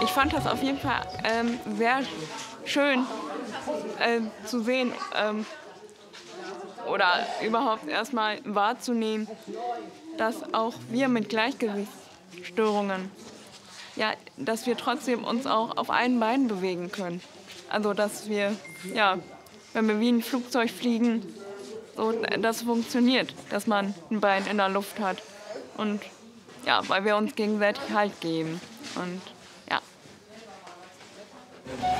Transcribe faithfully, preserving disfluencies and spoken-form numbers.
Ich fand das auf jeden Fall ähm, sehr schön äh, zu sehen ähm, oder überhaupt erstmal wahrzunehmen, dass auch wir mit Gleichgewichtsstörungen, ja, dass wir trotzdem uns auch auf einen Bein bewegen können. Also dass wir, ja, wenn wir wie ein Flugzeug fliegen, so, das funktioniert, dass man ein Bein in der Luft hat. Und ja, weil wir uns gegenseitig Halt geben. Und ja.